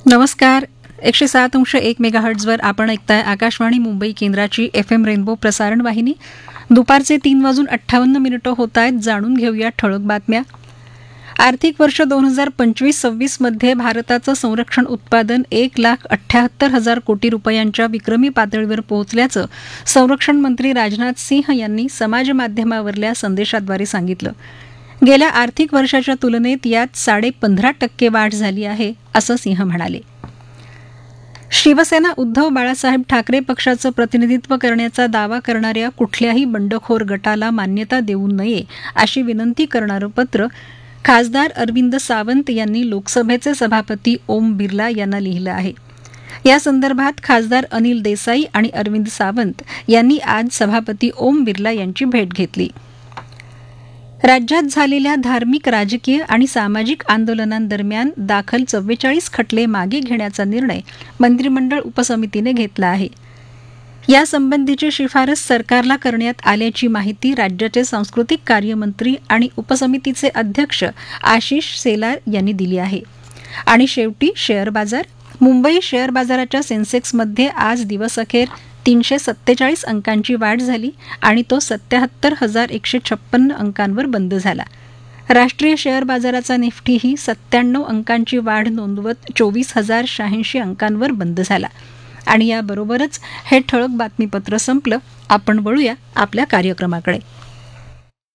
नमस्कार. 107.1 मेगाहर्ट्झवर आपण ऐकताय आकाशवाणी मुंबई केंद्राची FM रेनबो प्रसारण वाहिनी. दुपारचे 3:58 होत आहेत. जाणून घेऊया ठळक बातम्या. आर्थिक वर्ष 2025-26 मध्ये भारताचं संरक्षण उत्पादन 1,78,000 कोटी रुपयांच्या विक्रमी पातळीवर पोहोचल्याचं संरक्षण मंत्री राजनाथ सिंह यांनी समाजमाध्यमावरल्या संदेशाद्वारे सांगितलं. गेल्या आर्थिक वर्षाच्या तुलनेत यात 15.5% वाढ झाली आहे, असं सिंह म्हणाले. शिवसेना उद्धव बाळासाहेब ठाकरे पक्षाचं प्रतिनिधित्व करण्याचा दावा करणाऱ्या कुठल्याही बंडखोर गटाला मान्यता देऊ नये, अशी विनंती करणारं पत्र खासदार अरविंद सावंत यांनी लोकसभेचे सभापती ओम बिर्ला यांना लिहिलं आहे. या संदर्भात खासदार अनिल देसाई आणि अरविंद सावंत यांनी आज सभापती ओम बिर्ला यांची भेट घेतली. राज्यात झालेल्या धार्मिक, राजकीय आणि सामाजिक आंदोलनांदरम्यान दाखल 44 खटले मागे घेण्याचा निर्णय मंत्रिमंडळ उपसमितीने घेतला आहे. यासंबंधीची शिफारस सरकारला करण्यात आल्याची माहिती राज्याचे सांस्कृतिक कार्यमंत्री आणि उपसमितीचे अध्यक्ष आशिष सेलार यांनी दिली आहे. आणि शेवटी शेअर बाजार. मुंबई शेअर बाजाराच्या सेन्सेक्समध्ये आज दिवसअखेर 347 अंकांची वाढ झाली आणि तो 77,156 अंकांवर बंद झाला. राष्ट्रीय शेअर बाजाराचा निफ्टीही 97 अंकांची वाढ नोंदवत 24,086 अंकांवर बंद झाला. आणि याबरोबरच हे ठळक बातमीपत्र संपलं. आपण वळूया आपल्या कार्यक्रमाकडे.